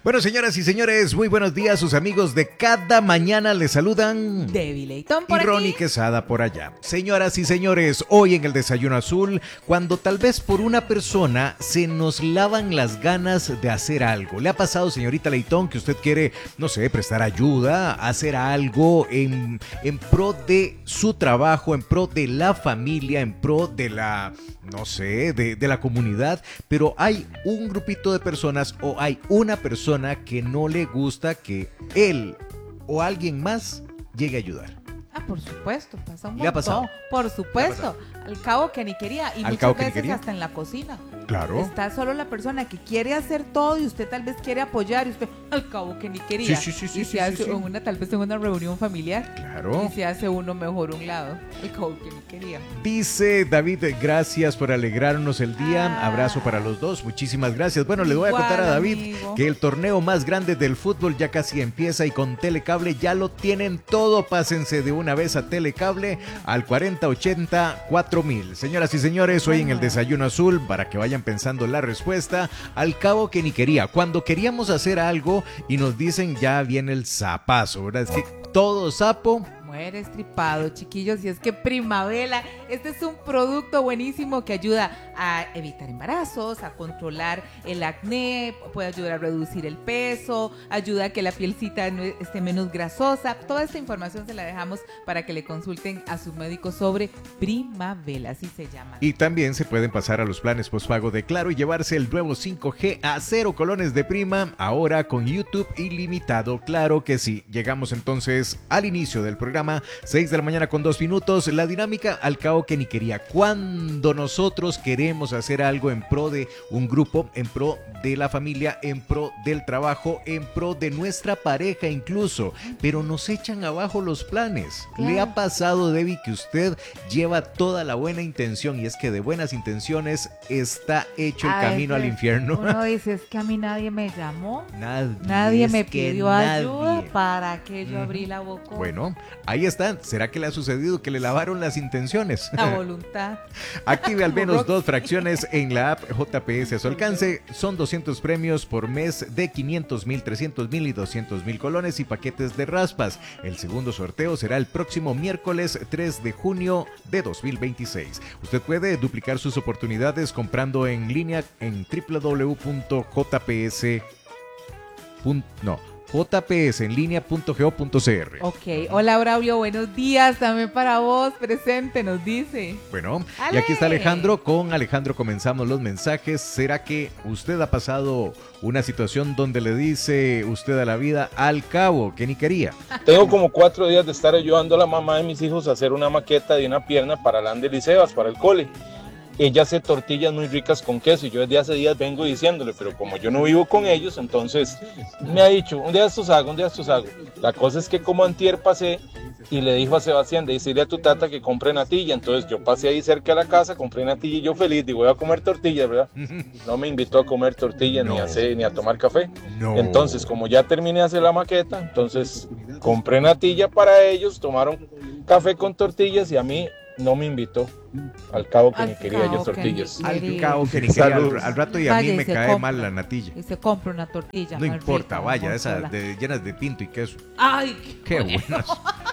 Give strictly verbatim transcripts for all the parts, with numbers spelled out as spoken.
Bueno, señoras y señores, muy buenos días. Sus amigos de cada mañana les saludan Debbie Leitón por y Ronnie aquí. Quesada por allá. Señoras y señores, hoy en el Desayuno Azul, cuando tal vez por una persona se nos lavan las ganas de hacer algo. ¿Le ha pasado, señorita Leitón, que usted quiere, no sé, prestar ayuda, hacer algo en, en pro de su trabajo, en pro de la familia, en pro de la, no sé, de, de la comunidad, pero hay un grupito de personas o hay una persona que no le gusta que él o alguien más llegue a ayudar? Ah, por supuesto, pasa un ¿Le ha pasado? montón. Por supuesto. Al cabo que ni quería. Y Al muchas cabo que ni veces quería. hasta en la cocina. Claro. Está solo la persona que quiere hacer todo y usted tal vez quiere apoyar y usted al cabo que ni quería. Sí, sí, sí, sí, y sí, se hace sí, sí. una, tal vez en una reunión familiar. Claro. Y se hace uno mejor un lado. Al cabo que ni quería. Dice David, gracias por alegrarnos el día. Ah. Abrazo para los dos. Muchísimas gracias. Bueno, le voy a Igual, contar a David amigo. que el torneo más grande del fútbol ya casi empieza y con Telecable ya lo tienen todo. Pásense de una vez a Telecable al cuarenta ochenta cuatro mil. Señoras y señores, hoy en el Desayuno Azul, para que vayan pensando la respuesta, al cabo que ni quería. Cuando queríamos hacer algo y nos dicen ya viene el zapazo, ¿verdad? Es que todo sapo Muere estripado, chiquillos, y es que Primavera, este es un producto buenísimo que ayuda a evitar embarazos, a controlar el acné, puede ayudar a reducir el peso, ayuda a que la pielcita no esté menos grasosa. Toda esta información se la dejamos para que le consulten a su médico sobre Primavera, así se llama. Y también se pueden pasar a los planes postpago de Claro y llevarse el nuevo cinco G a cero colones de prima, ahora con YouTube ilimitado. Claro que sí. Llegamos entonces al inicio del programa, seis de la mañana con dos minutos. La dinámica al cabo que ni quería. Cuando nosotros queremos hacer algo en pro de un grupo, en pro de la familia, en pro del trabajo, en pro de nuestra pareja incluso, pero nos echan abajo los planes. Claro. ¿Le ha pasado, Debbie, que usted lleva toda la buena intención y es que de buenas intenciones está hecho el A camino al veces infierno? Uno dice, es que a mí nadie me llamó, Nadie, nadie es me que pidió nadie. ayuda, ¿para que yo abrí la boca? Bueno, ahí está. ¿Será que le ha sucedido que le lavaron las intenciones? La voluntad. Active al menos Roxy. dos fracciones en la app J P S a su alcance. Son doscientos premios por mes de quinientos mil, trescientos mil y doscientos mil colones y paquetes de raspas. El segundo sorteo será el próximo miércoles tres de junio de dos mil veintiséis. Usted puede duplicar sus oportunidades comprando en línea en w w w punto j p s punto no j p s en línea punto go punto c r. Ok, hola Braulio, buenos días, también para vos, presente, nos dice. Bueno, Ale. y aquí está Alejandro. Con Alejandro comenzamos los mensajes. ¿Será que usted ha pasado una situación donde le dice usted a la vida al cabo que ni quería? Tengo como cuatro días de estar ayudando a la mamá de mis hijos a hacer una maqueta de una pierna para la Ander y Sebas, para el cole. Ella hace tortillas muy ricas con queso y yo desde hace días vengo diciéndole, pero como yo no vivo con ellos, entonces me ha dicho, un día estos hago, un día estos hago. La cosa es que como antier pasé y le dijo a Sebastián de decirle a tu tata que compre natilla, entonces yo pasé ahí cerca de la casa, compré natilla y yo feliz, digo, voy a comer tortillas, ¿verdad? No me invitó a comer tortillas No. ni, a hacer, ni a tomar café. No. Entonces, como ya terminé de hacer la maqueta, entonces compré natilla para ellos, tomaron café con tortillas y a mí no me invitó. Al cabo que Al ni quería cabo yo que tortillas. ni Al quería. cabo que ni quería. Al, Saludos. al rato y a Vaya mí y me se cae compra. mal la natilla. Y se compra una tortilla. No más importa, rica, vaya, mejor esas sola. de- llenas de pinto y queso. Ay, Qué bueno. buenas.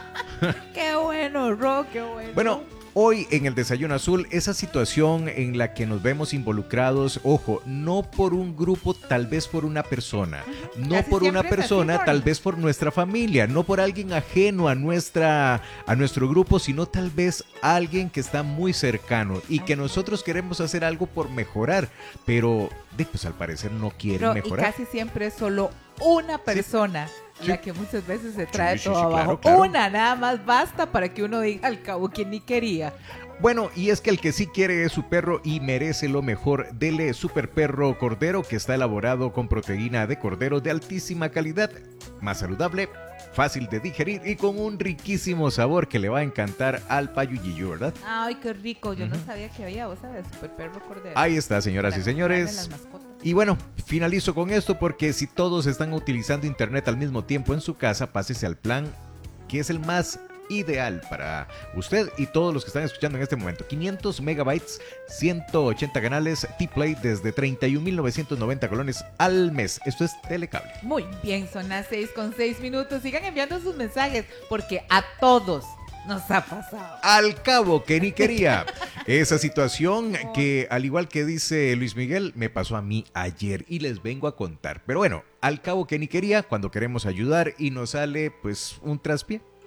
Qué bueno, Ro, qué bueno. Bueno, hoy en el Desayuno Azul, esa situación en la que nos vemos involucrados, ojo, no por un grupo, tal vez por una persona, no Casi por una siempre es así, persona, Ronnie. tal vez por nuestra familia, no por alguien ajeno a nuestra a nuestro grupo, sino tal vez alguien que está muy cercano y que nosotros queremos hacer algo por mejorar, pero de, pues al parecer no quieren Pero, y mejorar. casi siempre es solo una persona Sí. la que muchas veces se trae Sí, sí, todo sí, claro, abajo. claro. Una nada más basta para que uno diga al cabo que ni quería. Bueno, y es que el que sí quiere es su perro y merece lo mejor. Dele Super Perro Cordero, que está elaborado con proteína de cordero de altísima calidad, más saludable, fácil de digerir y con un riquísimo sabor que le va a encantar al payuyillo, ¿verdad? Ay, qué rico. Yo Ujú. no sabía que había, vos sabes, super perro cordero. Ahí está, señoras y Para comprarle las señores. mascotas. Y bueno, finalizo con esto porque si todos están utilizando internet al mismo tiempo en su casa, pásese al plan que es el más ideal para usted y todos los que están escuchando en este momento. quinientos megabytes, ciento ochenta canales, T-Play desde treinta y un mil novecientos noventa colones al mes. Esto es Telecable. Muy bien, son las seis con seis minutos. Sigan enviando sus mensajes porque a todos nos ha pasado. Al cabo que ni quería. Esa situación que, al igual que dice Luis Miguel, me pasó a mí ayer y les vengo a contar. Pero bueno, al cabo que ni quería, cuando queremos ayudar y nos sale pues un traspié.